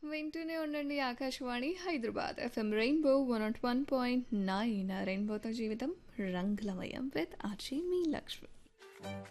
వింటూనే ఉండండి Akashvani Hyderabad FM rainbow 101.9 రెయిన్బోతో జీవితం రంగులమయం విత్ ఆర్జీ మీ లక్ష్మి.